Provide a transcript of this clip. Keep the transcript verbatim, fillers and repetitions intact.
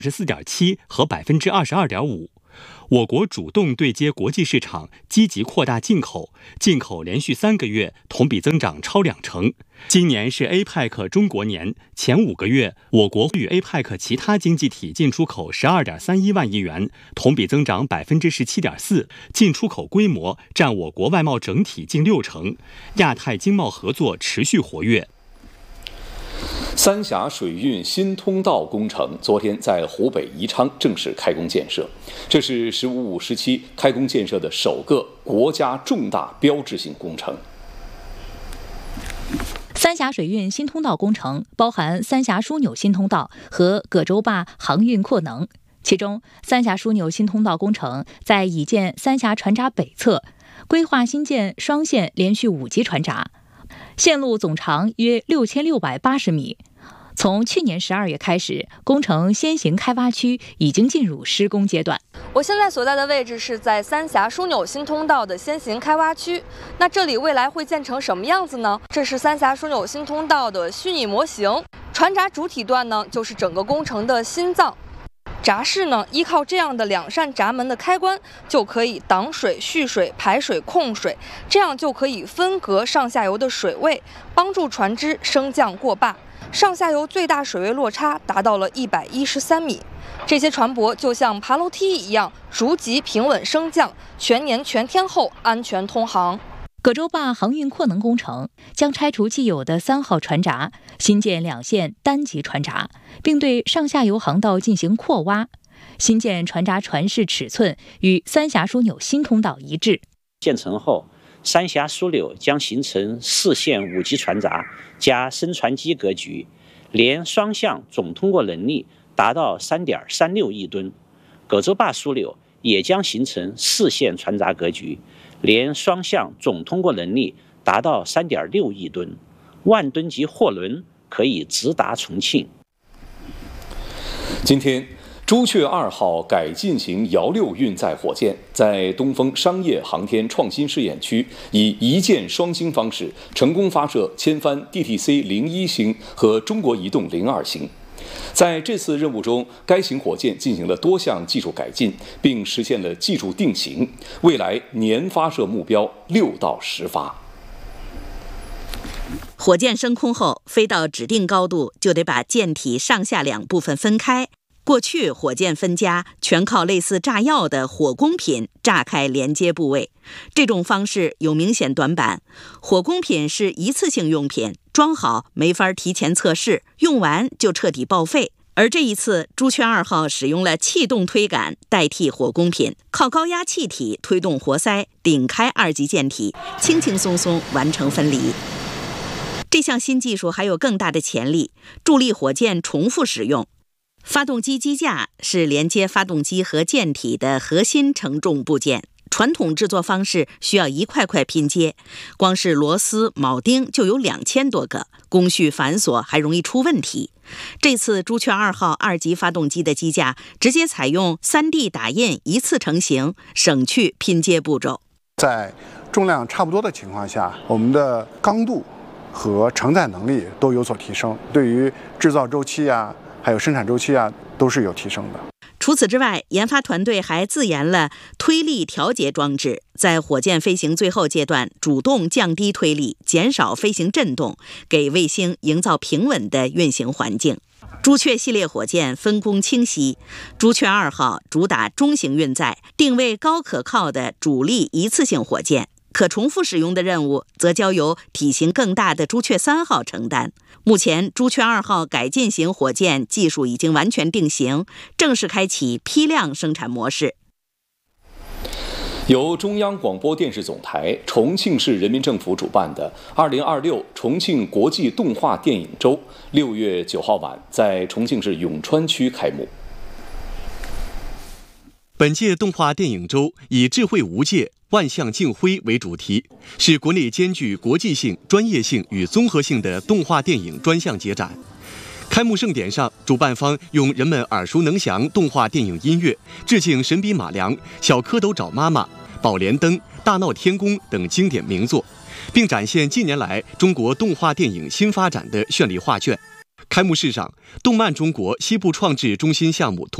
十四点七和百分之二十二点五。我国主动对接国际市场，积极扩大进口，进口连续三个月同比增长超两成。今年是 A P E C 中国年，前五个月，我国与 A P E C 其他经济体进出口十二点三一万亿元，同比增长百分之十七点四，进出口规模占我国外贸整体近六成。亚太经贸合作持续活跃。 三峡水运新通道工程昨天在湖北宜昌正式开工建设，这是“十五五”时期开工建设的首个国家重大标志性工程。 三峡水运新通道工程包含三峡枢纽新通道和葛洲坝航运扩能，其中三峡枢纽新通道工程在已建三峡船闸北侧规划新建双线连续五级船闸，线路总长约六千六百八十米。从去年十二月开始，工程先行开挖区已经进入施工阶段。 我现在所在的位置是在三峡枢纽新通道的先行开挖区。那这里未来会建成什么样子呢？这是三峡枢纽新通道的虚拟模型，船闸主体段呢就是整个工程的心脏。闸室呢，依靠这样的两扇闸门的开关，就可以挡水、蓄水、排水、控水，这样就可以分隔上下游的水位，帮助船只升降过坝。上下游最大水位落差达到了一百一十三米，这些船舶就像爬楼梯一样，逐级平稳升降，全年全天候安全通航。 葛洲坝航运扩能工程将拆除既有的三号船闸，新建两线单级船闸，并对上下游航道进行扩挖。新建船闸船室尺寸与三峡枢纽新通道一致。 建成后，三峡枢纽将形成四线五级船闸加升船机格局，连双向总通过能力达到 三点三六亿吨。葛洲坝枢纽也将形成四线船闸格局，连双向总通过能力达到 三点六亿吨，万吨级货轮可以直达重庆。 今天，朱雀二号改进型遥六运载火箭在东风商业航天创新试验区以一箭双星方式成功发射千帆 D T C 零一星和中国移动零二星。在这次任务中，该型火箭进行了多项技术改进，并实现了技术定型，未来年发射目标六到十发。 火箭升空后，飞到指定高度就得把舰体上下两部分分开。过去火箭分家全靠类似炸药的火工品炸开连接部位，这种方式有明显短板。火工品是一次性用品，装好没法提前测试，用完就彻底报废。而这一次，朱雀二号使用了气动推杆代替火工品，靠高压气体推动活塞顶开二级舰体，轻轻松松完成分离。这项新技术还有更大的潜力，助力火箭重复使用。发动机机架是连接发动机和舰体的核心承重部件，传统制作方式需要一块块拼接，光是螺丝、铆钉就有两千多个，工序繁琐，还容易出问题。这次朱雀二号二级发动机的机架直接采用 三 D 打印一次成型，省去拼接步骤。 在重量差不多的情况下，我们的刚度和承载能力都有所提升，对于制造周期啊还有生产周期啊，都是有提升的。 除此之外，研发团队还自研了推力调节装置，在火箭飞行最后阶段主动降低推力，减少飞行振动，给卫星营造平稳的运行环境。朱雀系列火箭分工清晰，朱雀二号主打中型运载，定位高可靠的主力一次性火箭。可重复使用的任务则交由体型更大的朱雀三号承担。目前，朱雀二号改进型火箭技术已经完全定型，正式开启批量生产模式。 由中央广播电视总台、重庆市人民政府主办的二零二六重庆国际动画电影周，六月九号晚在重庆市永川区开幕。 本届动画电影周以智慧无界、万象竞辉为主题，是国内兼具国际性、专业性与综合性的动画电影专项节展。开幕盛典上，主办方用人们耳熟能详动画电影音乐致敬神笔马良、小蝌蚪找妈妈、宝莲灯、大闹天宫等经典名作，并展现近年来中国动画电影新发展的绚丽画卷。 开幕式上，动漫中国西部创制中心项目